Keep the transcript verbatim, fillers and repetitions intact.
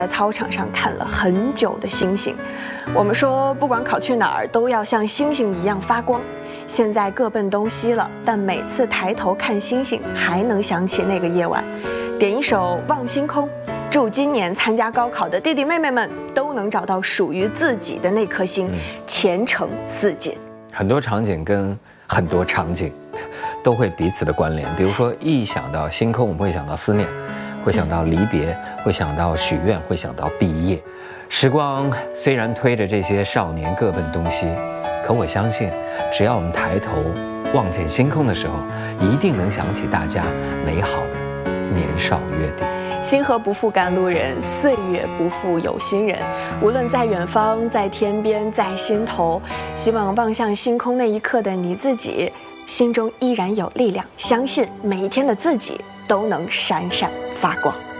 在操场上看了很久的星星。我们说，不管考去哪儿，都要像星星一样发光。现在各奔东西了，但每次抬头看星星，还能想起那个夜晚。点一首《望星空》，祝今年参加高考的弟弟妹妹们都能找到属于自己的那颗星，前程似锦。 很多场景跟很多场景都会彼此的关联，比如说一想到星空，我们会想到思念，会想到离别，会想到许愿，会想到毕业。时光虽然推着这些少年各奔东西，可我相信，只要我们抬头望见星空的时候，一定能想起大家美好的年少约定。 星河不负赶路人，岁月不负有心人。无论在远方，在天边，在心头，希望望向星空那一刻的你自己，心中依然有力量，相信每一天的自己都能闪闪发光。